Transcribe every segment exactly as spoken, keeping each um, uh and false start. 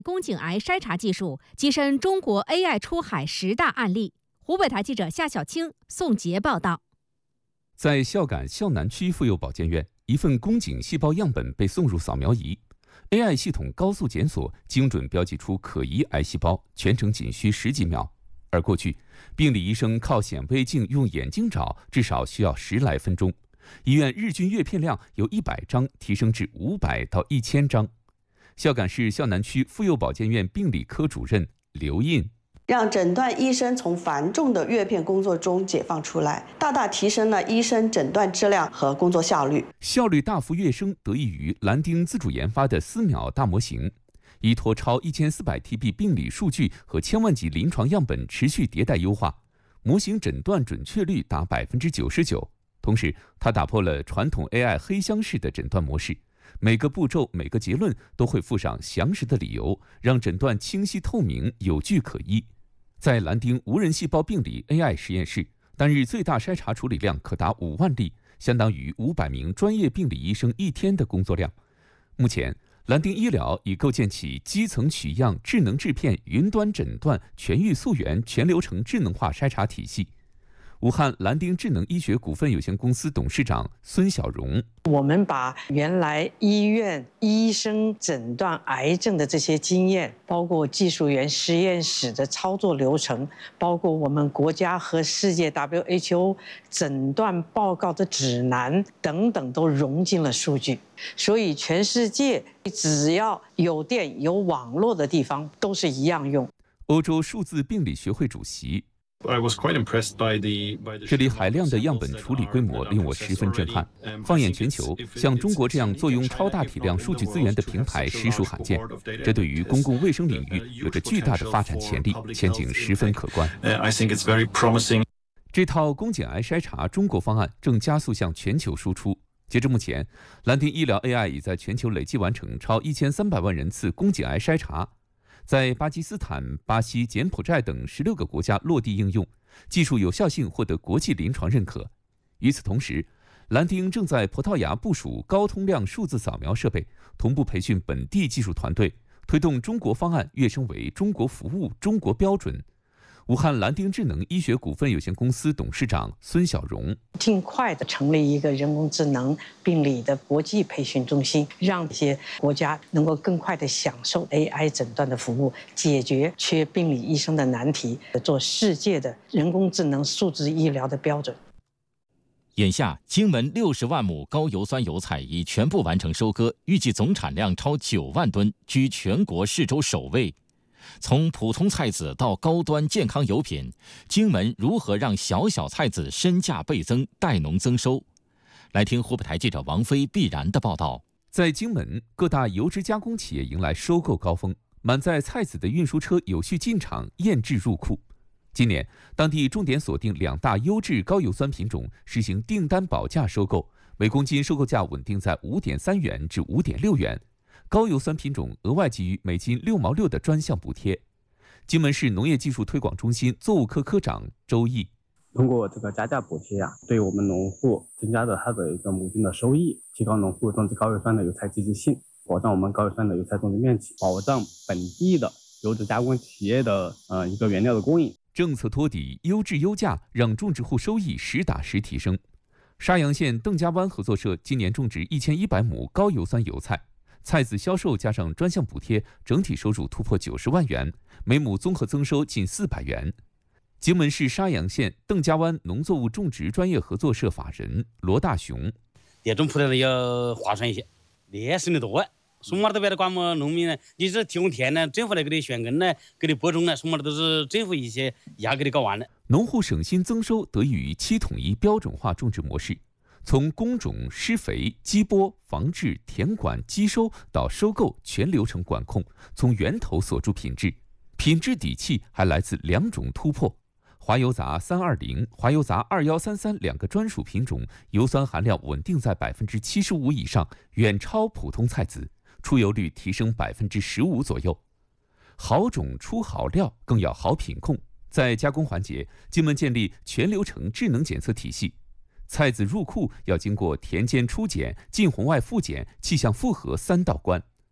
宫颈癌筛查技术跻身中国 A I 出海十大案例。湖北台记者夏小青、宋杰报道。 在孝感孝南区妇幼保健院，一份宫颈细胞样本被送入扫描仪 ，A I 系统高速检索，精准标记出可疑癌细胞，全程仅需十几秒。而过去，病理医生靠显微镜用眼睛找，至少需要十来分钟。医院日均阅片量由一百张提升至五百到一千张。孝感市孝南区妇幼保健院病理科主任刘印。 让诊断医生从繁重的阅片工作中解放出来，大大提升了医生诊断质量和工作效率。 效率大幅跃升，得益于蓝丁自主研发的思邈大模型，依托超一千四百 T B 病理数据和千万级临床样本持续迭代优化，模型诊断准确率达百分之九十九。同时，它打破了传统 A I 黑箱式的诊断模式，每个步骤、每个结论都会附上详实的理由，让诊断清晰透明、有据可依。在蓝丁无人细胞病理 A I 实验室，单日最大筛查处理量可达五万例，相当于五百名专业病理医生一天的工作量。目前，蓝丁医疗已构建起基层取样、智能制片、云端诊断、全域溯源、全流程智能化筛查体系。武汉蓝丁智能医学股份有限公司董事长孙小荣： 我们把原来医院医生诊断癌症的这些经验，包括技术员实验室的操作流程，包括我们国家和世界 W H O 诊断报告的指南等等，都融进了数据。所以全世界只要有电有网络的地方，都是一样用。 欧洲数字病理学会主席。 I was quite impressed by the, by the 这里海量的样本处理规模令我十分震撼。放眼全球，像中国这样坐拥超大体量数据资源的平台实属罕见，这对于公共卫生领域有着巨大的发展潜力，前景十分可观。 I think it's very promising. 这套宫颈癌筛查中国方案正加速向全球输出。截至目前，蓝丁医疗 A I 已在全球累计完成超一千三百万人次宫颈癌筛查。在巴基斯坦、巴西、柬埔寨等十六个国家落地应用，技术有效性获得国际临床认可。与此同时，蓝丁正在葡萄牙部署高通量数字扫描设备，同步培训本地技术团队，推动中国方案跃升为中国服务、中国标准。武汉蓝丁智能医学股份有限公司董事长孙小荣： 尽快的成立一个人工智能病理的国际培训中心，让这些国家能够更快的享受 A I 诊断的服务，解决缺病理医生的难题，做世界的人工智能数字医疗的标准。 眼下，荆门六十万亩高油酸油菜已全部完成收割，预计总产量超九万吨，居全国市州首位。从普通菜籽到高端健康油品，荆门如何让小小菜籽身价倍增、带农增收？来听湖北台记者王飞、毕然的报道。 在荆门，各大油脂加工企业迎来收购高峰，满载菜籽的运输车有序进场验制入库。今年，当地重点锁定两大优质高油酸品种，实行订单保价收购，每公斤收购价稳定在五点三元至五点六元。高油酸品种额外给予每斤六毛六的专项补贴。荆门市农业技术推广中心作物科科长周毅： 通过这个加价补贴啊，对我们农户增加了他的一个亩均的收益，提高农户种植高油酸的油菜积极性，保障我们高油酸的油菜种植面积，保障本地的油脂加工企业的呃一个原料的供应。 政策托底，优质优价，让种植户收益实打实提升。沙洋县邓家湾合作社今年种植一千一百亩高油酸油菜。菜籽销售加上专项补贴，整体收入突破九十万元，每亩综合增收近四百元。荆门市沙洋县邓家湾农作物种植专业合作社法人罗大雄： 这种铺的要划算一些，劣省的多。什么都不要管嘛，农民呢，你只提供田呢，政府来给你选耕呢，给你播种呢，什么都是政府一些一下给你搞完了。 农户省心增收得益于七统一标准化种植模式。从工种、施肥、基播、防治、田管、机收到收购，全流程管控，从源头锁住品质。品质底气还来自两种突破：华油杂三二零、华油杂二幺三三两个专属品种，油酸含量稳定在百分之七十五以上，远超普通菜籽，出油率提升百分之十五左右。好种出好料，更要好品控。在加工环节，荆门建立全流程智能检测体系。菜籽入库要经过田间初检、进红外复检、气象复核三道关。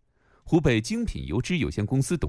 湖北精品油脂有限公司董